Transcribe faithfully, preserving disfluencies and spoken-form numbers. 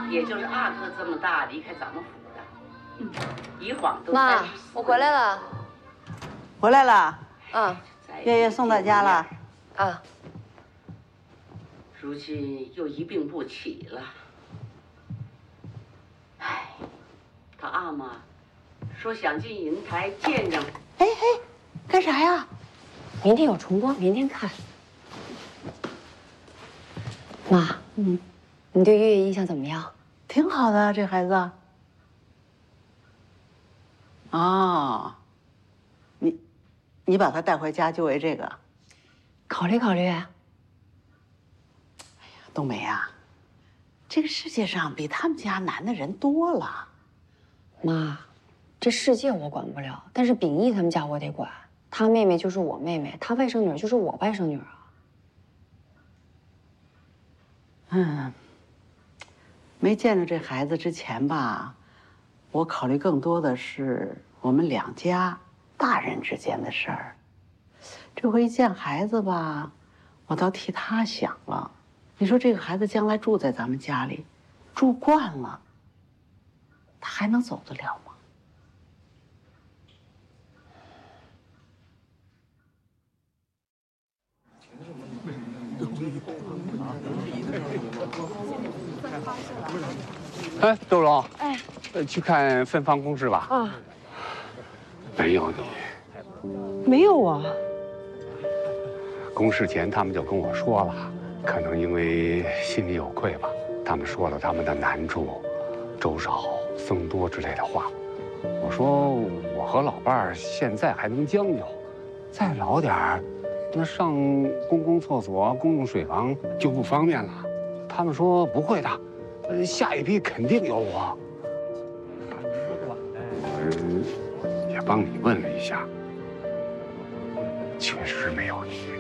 也就是阿哥这么大离开咱们府的，嗯，一晃都妈，我回来了。 回来了。 嗯， 月月送到家了。 啊。 如今又一病不起了。唉，他阿妈说想进银台见见。 哎哎，干啥呀？ 明天有重播，明天看。妈，嗯，你对月月印象怎么样？ 挺好的，这孩子。哦，你，你把他带回家就为这个？ 考虑考虑。哎呀， 冬梅啊，这个世界上比他们家难的人多了。 妈，这世界我管不了，但是秉义他们家我得管。他妹妹就是我妹妹，他外甥女就是我外甥女啊。 嗯，没见着这孩子之前吧，我考虑更多的是我们两家大人之间的事儿。这回一见孩子吧，我倒替他想了。你说这个孩子将来住在咱们家里，住惯了，他还能走得了吗？ 哎，周荣，哎，去看分房公示吧。 啊， 没有你， 没有我。 公示前他们就跟我说了，可能因为心里有愧吧，他们说了他们的难处，粥少僧多之类的话。我说我和老伴儿现在还能将就，再老点儿，那上公共厕所、公用水房就不方便了。他们说不会的。呃，下一批肯定有我。我也帮你问了一下，确实没有你。